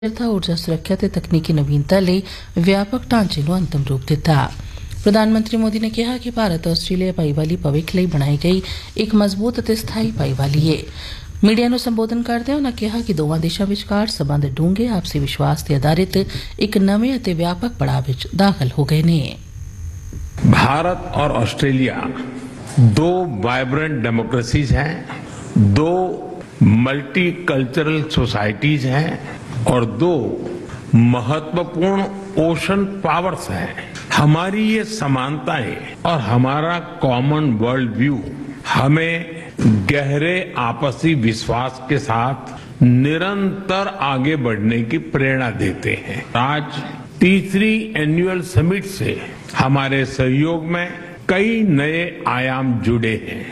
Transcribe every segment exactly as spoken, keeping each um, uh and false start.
था ऊर्जा सुरक्षा ते तकनीकी नवीनता ਲਈ ਵਿਆਪਕ ਢਾਂਚੇ ਨੂੰ ਅੰਤਮ ਰੂਪ ਦਿੱਤਾ। ਪ੍ਰਧਾਨ ਮੰਤਰੀ ਮੋਦੀ ਨੇ ਕਿਹਾ ਕਿ ਭਾਰਤ ਆਸਟ੍ਰੇਲੀਆ ਭਾਈਵਾਲੀ ਭਵਿੱਖ ਲਈ ਬਣਾਈ ਗਈ ਇੱਕ ਮਜ਼ਬੂਤ ਅਤੇ ਸਥਾਈ ਭਾਈਵਾਲੀ ਹੈ। ਮੀਡੀਆ ਨੂੰ ਸੰਬੋਧਨ ਕਰਦਿਆਂ ਉਨ੍ਹਾਂ ਕਿਹਾ ਕਿ ਦੋਵਾਂ ਦੇਸ਼ਾਂ ਵਿਚਕਾਰ ਸਬੰਧ ਡੂੰਘੇ ਆਪਸੀ ਵਿਸ਼ਵਾਸ ਤੇ ਆਧਾਰਿਤ ਇੱਕ ਨਵੇਂ ਅਤੇ ਵਿਆਪਕ ਪੜਾਅ ਵਿੱਚ ਦਾਖਲ ਹੋ ਗਏ ਨੇ। भारत और ऑस्ट्रेलिया दो वाइब्रेंट डेमोक्रेसीज हैं, दो मल्टी कल्चरल सोसाइटीज हैं और दो महत्वपूर्ण ओशन पावर्स हैं। हमारी ये समानताएं और हमारा कॉमन वर्ल्ड व्यू हमें गहरे आपसी विश्वास के साथ निरंतर आगे बढ़ने की प्रेरणा देते हैं। आज तीसरी एनुअल समिट से हमारे सहयोग में कई नए आयाम जुड़े हैं।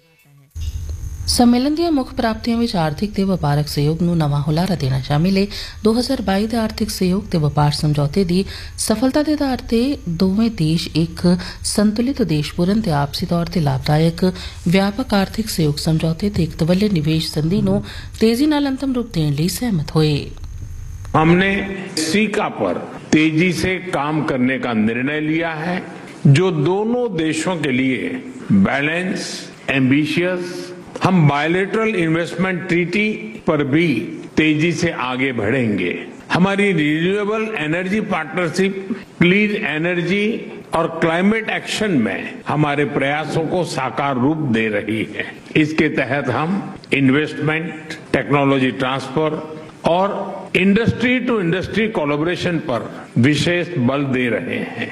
सम्मेलन ਦੀਆਂ ਮੁੱਖ ਪ੍ਰਾਪਤੀਆਂ ਵਿੱਚ ਆਰਥਿਕ ਤੇ ਵਪਾਰਕ ਸਹਿਯੋਗ ਨੂੰ ਨਵਾਂ ਹੁਲਾਰਾ ਦੇਣਾ ਸ਼ਾਮਿਲ ਹੈ। ਦੋ ਹਜ਼ਾਰ ਬਾਈ ਦੇ ਆਰਥਿਕ ਸਹਿਯੋਗ ਤੇ ਵਪਾਰ ਸਮਝੌਤੇ ਦੀ ਸਫਲਤਾ ਦੇ ਆਧਾਰ ਤੇ ਦੋਵੇਂ ਦੇਸ਼ ਇੱਕ ਸੰਤੁਲਿਤ ਉਦੇਸ਼ਪੂਰਨ ਤੇ ਆਪਸੀ ਤੌਰ ਤੇ ਲਾਭਦਾਇਕ ਵਿਆਪਕ ਆਰਥਿਕ ਸਹਿਯੋਗ ਸਮਝੌਤੇ ਤੇ ਇੱਕ ਤਵੱਲੇ ਨਿਵੇਸ਼ ਸੰਧੀ ਨੂੰ ਤੇਜ਼ੀ ਨਾਲ ਅੰਤਮ ਰੂਪ ਦੇਣ ਲਈ ਸਹਿਮਤ ਹੋਏ। हमने सीका पर तेजी से काम करने का निर्णय लिया है, जो दोनों देशों के लिए बैलेंस, एम्बिशियस। हम बायलैटरल इन्वेस्टमेंट ट्रीटी पर भी तेजी से आगे बढ़ेंगे। हमारी renewable energy partnership, clean energy और क्लाइमेट एक्शन में हमारे प्रयासों को साकार रूप दे रही है। इसके तहत हम इन्वेस्टमेंट, टेक्नोलॉजी ट्रांसफर और इंडस्ट्री टू इंडस्ट्री कोलैबोरेशन पर विशेष बल दे रहे हैं।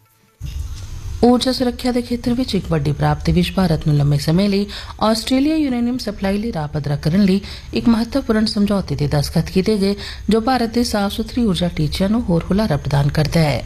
ਊਰਜਾ ਸੁਰੱਖਿਆ ਦੇ ਖੇਤਰ ਵਿੱਚ ਇੱਕ ਵੱਡੀ ਪ੍ਰਾਪਤੀ ਵਿੱਚ ਭਾਰਤ ਨੂੰ ਲੰਮੇ ਸਮੇਂ ਲਈ ਆਸਟ੍ਰੇਲੀਆ ਯੂਰੇਨੀਅਮ ਸਪਲਾਈ ਲਈ ਰਾਹ ਪੱਧਰਾ ਕਰਨ ਲਈ ਇੱਕ ਮਹੱਤਵਪੂਰਨ ਸਮਝੌਤੇ ਤੇ ਦਸਤਖਤ ਕੀਤੇ ਗਏ, ਜੋ ਭਾਰਤ ਦੇ ਸਾਫ਼ ਸੁਥਰੀ ਊਰਜਾ ਟੀਚਿਆਂ ਨੂੰ ਹੋਰ ਹੁਲਾਰਾ ਪ੍ਰਦਾਨ ਕਰਦਾ ਹੈ।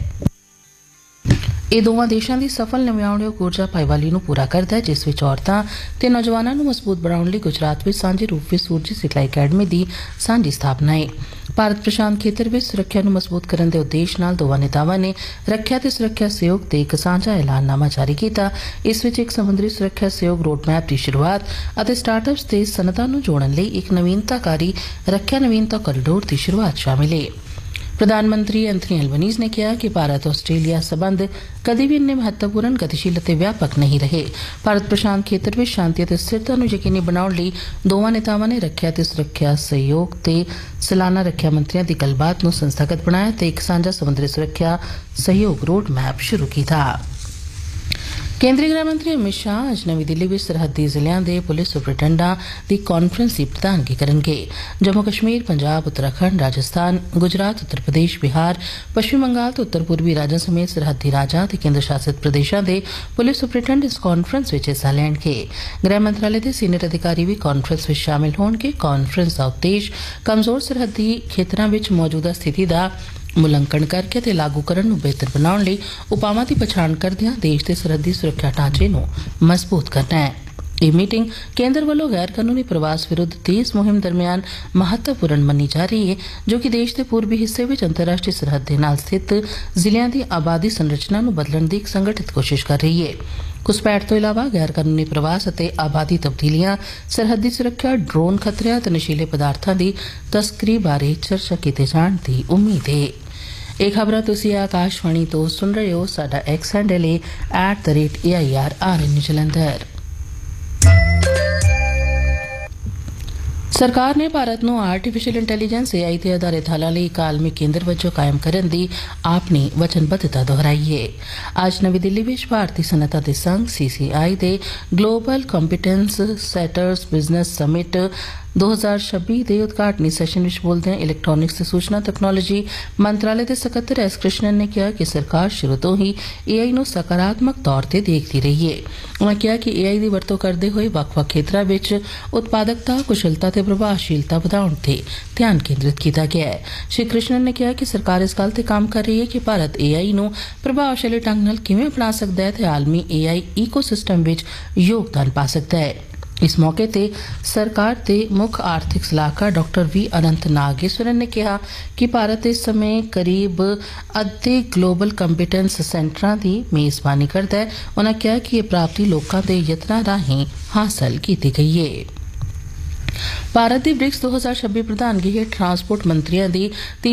ਇਹ ਦੋਵਾਂ ਦੇਸ਼ਾਂ ਦੀ ਸਫਲ ਨਵਿਆਉਣਯੋਗ ਊਰਜਾ ਭਾਈਵਾਲੀ ਨੂੰ ਪੂਰਾ ਕਰਦਾ ਹੈ, ਜਿਸ ਵਿੱਚ ਔਰਤਾਂ ਤੇ ਨੌਜਵਾਨਾਂ ਨੂੰ ਮਜ਼ਬੂਤ ਬਣਾਉਣ ਲਈ ਗੁਜਰਾਤ ਵਿੱਚ ਸਾਂਝੇ ਰੂਪ ਵਿੱਚ ਸੂਰਜੀ ਸਿਖਲਾਈ ਅਕੈਡਮੀ ਦੀ ਸਾਂਝੀ ਸਥਾਪਨਾ ਹੈ। ਭਾਰਤ ਪ੍ਰਸ਼ਾਂਤ ਖੇਤਰ ਵਿੱਚ ਸੁਰੱਖਿਆ ਨੂੰ ਮਜ਼ਬੂਤ ਕਰਨ ਦੇ ਉਦੇਸ਼ ਨਾਲ ਦੋਵਾਂ ਨੇਤਾਵਾਂ ਨੇ ਰੱਖਿਆ ਤੇ ਸੁਰੱਖਿਆ ਸਹਿਯੋਗ ਤੇ ਇੱਕ ਸਾਂਝਾ ਐਲਾਨਨਾਮਾ ਜਾਰੀ ਕੀਤਾ। ਇਸ ਵਿੱਚ ਇੱਕ ਸਮੁੰਦਰੀ ਸੁਰੱਖਿਆ ਸਹਿਯੋਗ ਰੋਡਮੈਪ ਦੀ ਸ਼ੁਰੂਆਤ ਅਤੇ ਸਟਾਰਟਅਪਸ ਤੇ ਸਨਅਤਾਂ ਨੂੰ ਜੋੜਨ ਲਈ ਇੱਕ ਨਵੀਨਤਾਕਾਰੀ ਰੱਖਿਆ ਨਵੀਨਤਾ ਕੋਰੀਡੋਰ ਦੀ ਸ਼ੁਰੂਆਤ ਸ਼ਾਮਿਲ ਹੈ। ਪ੍ਰਧਾਨ ਮੰਤਰੀ ਐਂਥਨੀ ਐਲਬਨੀਜ਼ ਨੇ ਕਿਹਾ ਕਿ ਭਾਰਤ ਆਸਟ੍ਰੇਲੀਆ ਸਬੰਧ ਕਦੇ ਵੀ ਇੰਨੇ ਮਹੱਤਵਪੂਰਨ, ਗਤੀਸ਼ੀਲ ਅਤੇ ਵਿਆਪਕ ਨਹੀਂ ਰਹੇ। ਭਾਰਤ ਪ੍ਰਸ਼ਾਂਤ ਖੇਤਰ ਵਿੱਚ ਸ਼ਾਂਤੀ ਅਤੇ ਸਥਿਰਤਾ ਨੂੰ ਯਕੀਨੀ ਬਣਾਉਣ ਲਈ ਦੋਵਾਂ ਨੇਤਾਵਾਂ ਨੇ ਰੱਖਿਆ ਤੇ ਸੁਰੱਖਿਆ ਸਹਿਯੋਗ ਤੇ ਸਾਲਾਨਾ ਰੱਖਿਆ ਮੰਤਰੀਆਂ ਦੀ ਗੱਲਬਾਤ ਨੂੰ ਸੰਸਥਾਗਤ ਬਣਾਇਆ ਤੇ ਇੱਕ ਸਾਂਝਾ ਸਮੁੰਦਰੀ ਸੁਰੱਖਿਆ ਸਹਿਯੋਗ ਰੋਡ ਮੈਪ ਸ਼ੁਰੂ ਕੀਤਾ। ਕੇਂਦਰੀ ਗ੍ਰਹਿ ਮੰਤਰੀ ਅਮਿਤ ਸ਼ਾਹ ਅੱਜ ਨਵੀਂ ਦਿੱਲੀ ਵਿੱਚ ਸਰਹੱਦੀ ਜ਼ਿਲ੍ਹਿਆਂ ਦੇ ਪੁਲਿਸ ਸੁਪਰਡੈਂਟਾਂ ਦੀ ਕਾਨਫਰੰਸ ਦੀ ਪ੍ਰਧਾਨਗੀ ਕਰਨਗੇ। ਜੰਮੂ ਕਸ਼ਮੀਰ, ਪੰਜਾਬ, ਉੱਤਰਾਖੰਡ, ਰਾਜਸਥਾਨ, ਗੁਜਰਾਤ, ਉੱਤਰ ਪ੍ਰਦੇਸ਼, ਬਿਹਾਰ, ਪੱਛਮੀ ਬੰਗਾਲ ਤੇ ਉੱਤਰ ਪੂਰਬੀ ਰਾਜਾਂ ਸਮੇਤ ਸਰਹੱਦੀ ਰਾਜਾਂ ਤੇ ਕੇਂਦਰ ਸ਼ਾਸਿਤ ਪ੍ਰਦੇਸ਼ਾਂ ਦੇ ਪੁਲਿਸ ਸੁਪਰਡੈਂਟ ਇਸ ਕਾਨਫਰੰਸ ਵਿੱਚ ਹਿੱਸਾ ਲੈਣਗੇ। ਗ੍ਰਹਿ ਮੰਤਰਾਲੇ ਦੇ ਸੀਨੀਅਰ ਅਧਿਕਾਰੀ ਵੀ ਕਾਨਫਰੰਸ ਵਿੱਚ ਸ਼ਾਮਿਲ ਹੋਣਗੇ। ਕਾਨਫਰੰਸ ਦਾ ਉਦੇਸ਼ ਕਮਜ਼ੋਰ ਸਰਹੱਦੀ ਖੇਤਰਾਂ ਵਿੱਚ ਮੌਜੂਦਾ ਸਥਿਤੀ ਦਾ ਮੁਲਾਂਕਣ ਕਰਕੇ ਤੇ ਲਾਗੂ ਕਰਨ ਨੂੰ ਬਿਹਤਰ ਬਣਾਉਣ ਲਈ ਉਪਾਵਾਂ ਦੀ ਪਛਾਣ ਕਰਦਿਆਂ ਦੇਸ਼ ਦੇ ਸਰਹੱਦੀ ਸੁਰੱਖਿਆ ਢਾਂਚੇ ਨੂੰ ਮਜ਼ਬੂਤ ਕਰਨਾ ਹੈ। ਇਹ ਮੀਟਿੰਗ ਕੇਂਦਰ ਵੱਲੋਂ ਗੈਰ ਕਾਨੂੰਨੀ ਪ੍ਰਵਾਸ ਵਿਰੁੱਧ ਤੇਜ਼ ਮੁਹਿੰਮ ਦਰਮਿਆਨ ਮਹੱਤਵਪੂਰਨ ਮੰਨੀ ਜਾ ਰਹੀ ਹੈ, ਜੋ ਕਿ ਦੇਸ਼ ਦੇ ਪੂਰਬੀ ਹਿੱਸੇ ਵਿੱਚ ਅੰਤਰਰਾਸ਼ਟਰੀ ਸਰਹੱਦ ਦੇ ਨਾਲ ਸਥਿਤ ਜ਼ਿਲ੍ਹਿਆਂ ਦੀ ਆਬਾਦੀ ਸੰਰਚਨਾ ਨੂੰ ਬਦਲਣ ਦੀ ਇੱਕ ਸੰਗਠਿਤ ਕੋਸ਼ਿਸ਼ ਕਰ ਰਹੀ ਹੈ। ਘੁਸਪੈਠ ਤੋਂ ਇਲਾਵਾ ਗੈਰ ਕਾਨੂੰਨੀ ਪ੍ਰਵਾਸ ਅਤੇ ਆਬਾਦੀ ਤਬਦੀਲੀਆਂ, ਸਰਹੱਦੀ ਸੁਰੱਖਿਆ, ਡਰੋਨ ਖਤਰਿਆਂ ਤੇ ਨਸ਼ੀਲੇ ਪਦਾਰਥਾਂ ਦੀ ਤਸਕਰੀ ਬਾਰੇ ਚਰਚਾ ਕੀਤੇ ਜਾਣ ਦੀ ਉਮੀਦ ਹੈ। ਇਹ ਖਬਰਾਂ ਤੁਸੀਂ ਆਕਾਸ਼ਵਾਣੀ ਤੋਂ ਸੁਣ ਰਹੇ ਹੋ। ਸਾਡਾ ਐਕਸ ਹੈਂਡਲ ਹੈ at the rate A I R R ਐਨ ਜਲੰਧਰ। ਸਰਕਾਰ ਨੇ ਭਾਰਤ ਨੂੰ ਆਰਟੀਫਿਸ਼ੀਅਲ ਇੰਟੈਲੀਜੈਂਸ ਏ ਆਈ ਤੇ ਆਧਾਰਿਤ ਹੱਲਾਂ ਲਈ ਇੱਕ ਆਲਮੀ ਕੇਂਦਰ ਵਜੋਂ ਕਾਇਮ ਕਰਨ ਦੀ ਆਪਣੀ ਵਚਨਬੱਧਤਾ ਦੁਹਰਾਈ ਹੈ। ਅੱਜ ਨਵੀਂ ਦਿੱਲੀ ਵਿੱਚ ਭਾਰਤੀ ਸਨਅਤਾਂ ਦੇ ਸੰਘ ਸੀ ਸੀ ਆਈ ਦੇ ਗਲੋਬਲ ਕੰਪੀਟੈਂਸ ਸੈਟਰਸ ਬਿਜ਼ਨਸ ਸਮਿਟ ਦੋ ਹਜ਼ਾਰ ਛੱਬੀ ਦੇ ਉਦਘਾਟਨੀ ਸੈਸ਼ਨ ਵਿੱਚ ਬੋਲਦਿਆਂ ਇਲੈਕਟ੍ਰੋਨਿਕਸ ਤੇ ਸੂਚਨਾ ਤਕਨਾਲੋਜੀ ਮੰਤਰਾਲੇ ਦੇ ਸਕੱਤਰ ਐਸ ਕ੍ਰਿਸ਼ਨਨ ਨੇ ਕਿਹਾ ਕਿ ਸਰਕਾਰ ਸ਼ੁਰੂ ਤੋਂ ਹੀ ਏ ਆਈ ਨੂੰ ਸਕਾਰਾਤਮਕ ਤੌਰ ਤੇ ਦੇਖਦੀ ਰਹੀ ਹੈ। ਉਨ੍ਹਾਂ ਕਿਹਾ ਕਿ ਏ ਆਈ ਦੀ ਵਰਤੋਂ ਕਰਦੇ ਹੋਏ ਵੱਖ-ਵੱਖ ਖੇਤਰਾਂ ਵਿੱਚ ਉਤਪਾਦਕਤਾ, ਕੁਸ਼ਲਤਾ ਤੇ ਪ੍ਰਭਾਵਸ਼ੀਲਤਾ ਵਧਾਉਣ ਤੇ ਧਿਆਨ ਕੇਂਦਰਿਤ ਕੀਤਾ ਗਿਆ ਹੈ। ਸ਼੍ਰੀ ਕ੍ਰਿਸ਼ਨਨ ਨੇ ਕਿਹਾ ਕਿ ਸਰਕਾਰ ਇਸ ਗੱਲ ਤੇ ਕੰਮ ਕਰ ਰਹੀ ਹੈ ਕਿ ਭਾਰਤ ਏ ਆਈ ਨੂੰ ਪ੍ਰਭਾਵਸ਼ਾਲੀ ਢੰਗ ਨਾਲ ਕਿਵੇਂ ਅਪਣਾ ਸਕਦਾ ਹੈ ਤੇ ਆਲਮੀ ਏ ਆਈ ਈਕੋਸਿਸਟਮ ਵਿੱਚ ਯੋਗਦਾਨ ਪਾ ਸਕਦਾ ਹੈ। ਇਸ ਮੌਕੇ ਤੇ ਸਰਕਾਰ ਦੇ ਮੁੱਖ ਆਰਥਿਕ ਸਲਾਹਕਾਰ ਡਾਕਟਰ ਵੀ ਅਨੰਤ ਨਾਗੇਸ਼ਵਰਨ ਨੇ ਕਿਹਾ ਕਿ ਭਾਰਤ ਇਸ ਸਮੇਂ ਕਰੀਬ ਅੱਧੇ ਗਲੋਬਲ ਕੰਪੀਟੈਂਸ ਸੈਂਟਰਾਂ ਦੀ ਮੇਜ਼ਬਾਨੀ ਕਰਦਾ ਹੈ। ਉਨ੍ਹਾਂ ਕਿਹਾ ਕਿ ਇਹ ਪ੍ਰਾਪਤੀ ਲੋਕਾਂ ਦੇ ਯਤਨਾਂ ਰਾਹੀਂ ਹਾਸਲ ਕੀਤੀ ਗਈ ਹੈ। भारत दी ब्रिक्स दो हज़ार छब्बीस प्रधानगी हेठ ट्रांसपोर्ट मंत्रियों की